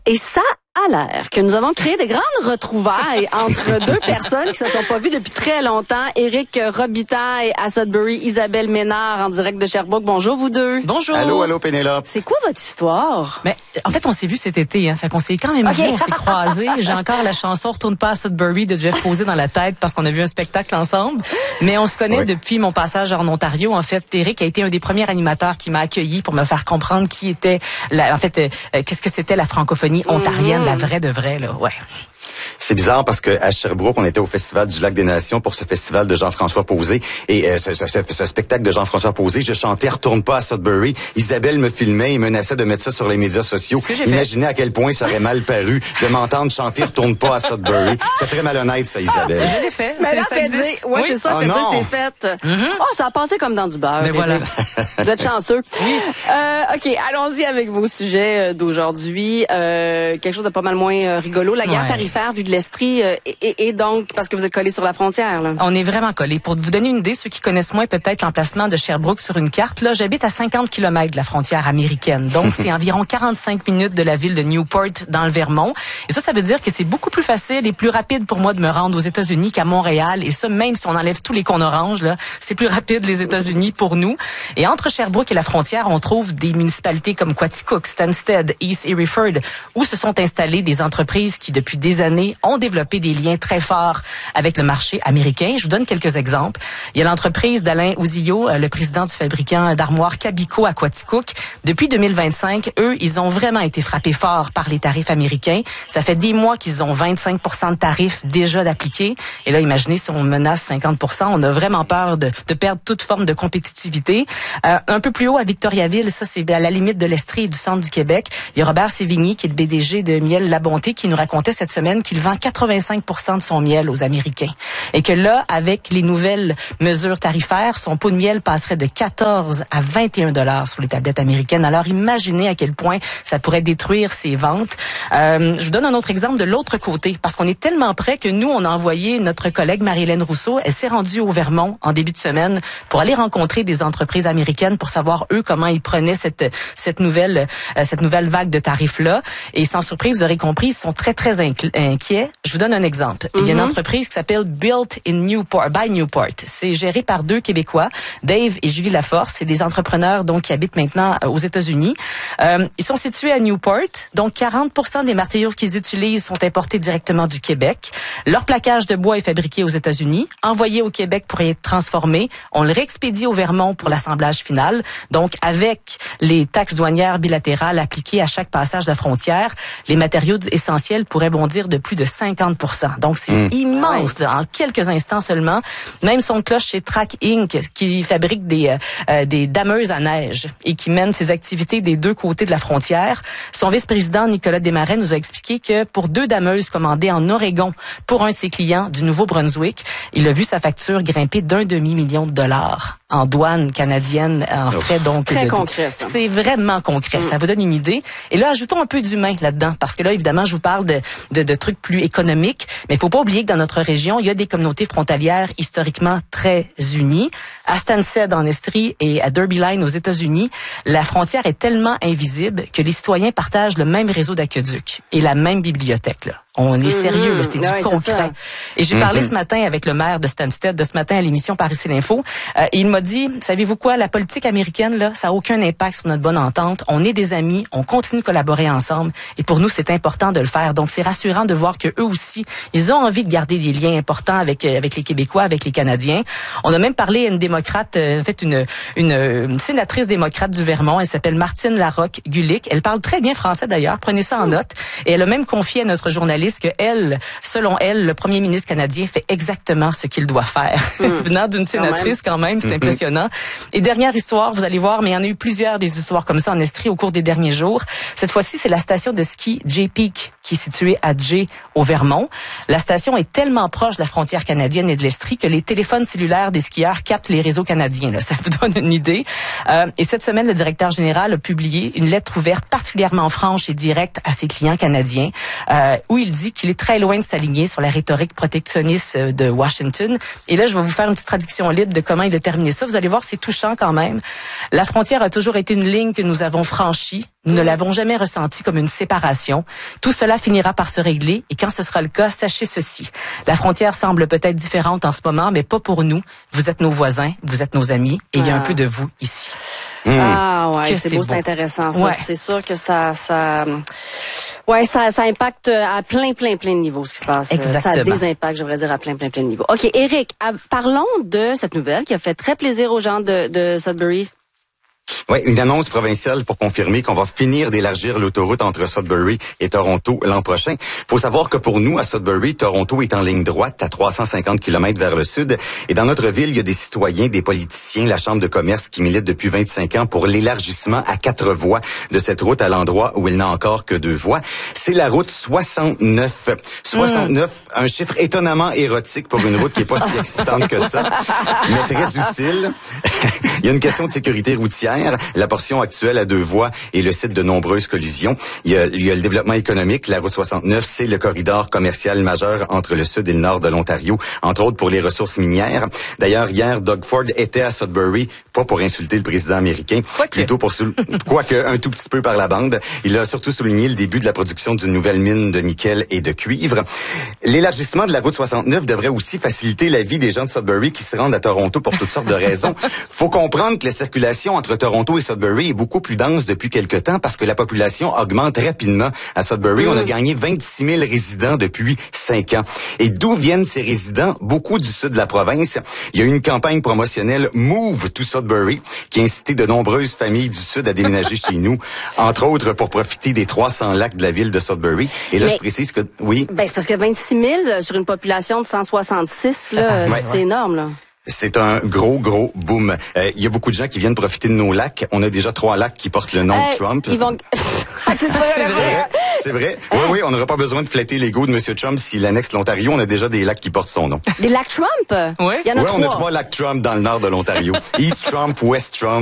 Et ça a l'air que nous avons créé des grandes retrouvailles entre deux personnes qui se sont pas vues depuis très longtemps. Éric Robitaille à Sudbury, Isabelle Ménard en direct de Sherbrooke. Bonjour vous deux. Bonjour. Allô Pénélope. C'est quoi votre histoire? Mais en fait, on s'est vu cet été, hein. Fait qu'on s'est quand même vu, on s'est croisés. J'ai encore la chanson Retourne pas à Sudbury de Jeff Posey dans la tête parce qu'on a vu un spectacle ensemble. Mais on se connaît depuis mon passage en Ontario. En fait, Éric a été un des premiers animateurs qui m'a accueilli pour me faire comprendre qui était qu'est-ce que c'était la francophonie ontarienne, la vraie de vraie, là. Ouais. C'est bizarre parce que à Sherbrooke, on était au Festival du Lac des Nations pour ce festival de Jean-François Posey. Et ce spectacle de Jean-François Posey, je chantais « Retourne pas à Sudbury ». Isabelle me filmait et menaçait de mettre ça sur les médias sociaux. Imaginez à quel point ça aurait mal paru de m'entendre chanter « Retourne pas à Sudbury ». C'est très malhonnête, ça, Isabelle. Je l'ai fait. Mais là, ça existe. Oui, c'est ça. C'est fait. Ça a passé comme dans du beurre. Mais voilà. Vous êtes chanceux. Oui. OK, allons-y avec vos sujets d'aujourd'hui. Quelque chose de pas mal moins rigolo. La guerre tarifaire vue de l'Estrie et donc parce que vous êtes collés sur la frontière. Là. On est vraiment collés. Pour vous donner une idée, ceux qui connaissent moins peut-être l'emplacement de Sherbrooke sur une carte, là, j'habite à 50 km de la frontière américaine. Donc, c'est environ 45 minutes de la ville de Newport dans le Vermont. Et ça veut dire que c'est beaucoup plus facile et plus rapide pour moi de me rendre aux États-Unis qu'à Montréal. Et ça, même si on enlève tous les cônes oranges, là, c'est plus rapide les États-Unis pour nous. Et entre Sherbrooke et la frontière, on trouve des municipalités comme Quaticook, Stansted, East Hereford, où se sont installées des entreprises qui, depuis des années, ont développé des liens très forts avec le marché américain. Je vous donne quelques exemples. Il y a l'entreprise d'Alain Ouzillo, le président du fabricant d'armoires Cabico à Quaticook. Depuis 2025, eux, ils ont vraiment été frappés fort par les tarifs américains. Ça fait des mois qu'ils ont 25% de tarifs déjà d'appliquer. Et là, imaginez si on menace 50%, on a vraiment peur de perdre toute forme de compétitivité. Un peu plus haut à Victoriaville, ça c'est à la limite de l'Estrie et du centre du Québec. Il y a Robert Sévigny, qui est le PDG de Miel La Bonté, qui nous racontait cette semaine qu'il vend 85% de son miel aux Américains. Et que là, avec les nouvelles mesures tarifaires, son pot de miel passerait de 14 à 21 $ sur les tablettes américaines. Alors, imaginez à quel point ça pourrait détruire ses ventes. Je vous donne un autre exemple de l'autre côté, parce qu'on est tellement près que nous, on a envoyé notre collègue Marie-Hélène Rousseau. Elle s'est rendue au Vermont en début de semaine pour aller rencontrer des entreprises américaines pour savoir, eux, comment ils prenaient cette nouvelle vague de tarifs-là. Et sans surprise, vous aurez compris, ils sont très, très inquiets. Je vous donne un exemple. Il y a une entreprise qui s'appelle Built in Newport, by Newport. C'est géré par deux Québécois, Dave et Julie Laforce. C'est des entrepreneurs donc qui habitent maintenant aux États-Unis. Ils sont situés à Newport. Donc 40% des matériaux qu'ils utilisent sont importés directement du Québec. Leur plaquage de bois est fabriqué aux États-Unis, envoyé au Québec pour être transformé. On le réexpédie au Vermont pour l'assemblage final. Donc avec les taxes douanières bilatérales appliquées à chaque passage de la frontière, les matériaux essentiels pourraient bondir de plus de 50%. Donc, c'est immense, là, en quelques instants seulement. Même son cloche chez Track Inc., qui fabrique des dameuses à neige et qui mène ses activités des deux côtés de la frontière. Son vice-président, Nicolas Desmarais, nous a expliqué que pour 2 dameuses commandées en Oregon pour un de ses clients du Nouveau-Brunswick, il a vu sa facture grimper d'1 demi-million de dollars en douane canadienne, en frais. Donc, très concret, ça. C'est vraiment concret. Ça vous donne une idée. Et là, ajoutons un peu d'humain là-dedans, parce que là, évidemment, je vous parle de trucs plus économiques, mais il faut pas oublier que dans notre région, il y a des communautés frontalières historiquement très unies. À Stansted, en Estrie, et à Derby Line, aux États-Unis, la frontière est tellement invisible que les citoyens partagent le même réseau d'aqueducs et la même bibliothèque, là. On est sérieux, là, c'est du concret. Et j'ai parlé ce matin avec le maire de Stansted, de ce matin à l'émission Par ici l'info. Et il m'a dit, savez-vous quoi, la politique américaine, là, ça a aucun impact sur notre bonne entente. On est des amis, on continue de collaborer ensemble. Et pour nous, c'est important de le faire. Donc, c'est rassurant de voir que eux aussi, ils ont envie de garder des liens importants avec les Québécois, avec les Canadiens. On a même parlé à une démocrate, en fait, une sénatrice démocrate du Vermont. Elle s'appelle Martine Larocque-Gulick. Elle parle très bien français d'ailleurs. Prenez ça en note. Et elle a même confié à notre journaliste que selon elle, le premier ministre canadien fait exactement ce qu'il doit faire. Venant d'une sénatrice quand même, c'est impressionnant. Et dernière histoire, vous allez voir, mais il y en a eu plusieurs des histoires comme ça en Estrie au cours des derniers jours. Cette fois-ci, c'est la station de ski J-Peak qui est située à Jay, au Vermont. La station est tellement proche de la frontière canadienne et de l'Estrie que les téléphones cellulaires des skieurs captent les réseaux canadiens. Là. Ça vous donne une idée. Et cette semaine, le directeur général a publié une lettre ouverte particulièrement franche et directe à ses clients canadiens, où il dit qu'il est très loin de s'aligner sur la rhétorique protectionniste de Washington. Et là, je vais vous faire une petite traduction libre de comment il a terminé ça. Vous allez voir, c'est touchant quand même. La frontière a toujours été une ligne que nous avons franchie. Nous ne l'avons jamais ressentie comme une séparation. Tout cela finira par se régler et quand ce sera le cas, sachez ceci. La frontière semble peut-être différente en ce moment, mais pas pour nous. Vous êtes nos voisins, vous êtes nos amis et il y a un peu de vous ici. Ah ouais, c'est beau, c'est intéressant. Ça. Ouais. C'est sûr que ça impacte à plein de niveaux ce qui se passe. Exactement. Ça a des impacts, je devrais dire, à plein de niveaux. OK, Éric, parlons de cette nouvelle qui a fait très plaisir aux gens de Sudbury. Oui, une annonce provinciale pour confirmer qu'on va finir d'élargir l'autoroute entre Sudbury et Toronto l'an prochain. Faut savoir que pour nous, à Sudbury, Toronto est en ligne droite à 350 km vers le sud. Et dans notre ville, il y a des citoyens, des politiciens, la Chambre de commerce qui militent depuis 25 ans pour l'élargissement à 4 voies de cette route à l'endroit où il n'a encore que 2 voies. C'est la route 69. 69, un chiffre étonnamment érotique pour une route qui est pas si excitante que ça, mais très utile. Il y a une question de sécurité routière. La portion actuelle à 2 voies est le site de nombreuses collisions. Il y a le développement économique. La route 69, c'est le corridor commercial majeur entre le sud et le nord de l'Ontario, entre autres pour les ressources minières. D'ailleurs, hier, Doug Ford était à Sudbury, pas pour insulter le président américain, plutôt pour quoique un tout petit peu par la bande. Il a surtout souligné le début de la production d'une nouvelle mine de nickel et de cuivre. L'élargissement de la route 69 devrait aussi faciliter la vie des gens de Sudbury qui se rendent à Toronto pour toutes sortes de raisons. Faut comprendre que la circulation entre Toronto et Sudbury est beaucoup plus dense depuis quelque temps parce que la population augmente rapidement à Sudbury. On a gagné 26 000 résidents depuis 5 ans. Et d'où viennent ces résidents? Beaucoup du sud de la province. Il y a eu une campagne promotionnelle Move to Sudbury qui a incité de nombreuses familles du sud à déménager chez nous, entre autres pour profiter des 300 lacs de la ville de Sudbury. Et là, je précise que... Oui? Ben, c'est parce que 26 000 sur une population de 166, là, c'est énorme, là. C'est un gros boom. Il y a beaucoup de gens qui viennent profiter de nos lacs. On a déjà 3 lacs qui portent le nom de Trump. Ils vont... c'est vrai. C'est vrai. Oui, on n'aura pas besoin de flatter l'ego de M. Trump s'il annexe l'Ontario. On a déjà des lacs qui portent son nom. Des lacs Trump? Oui. Il y en a 3. On a 3 lacs Trump dans le nord de l'Ontario. East Trump, West Trump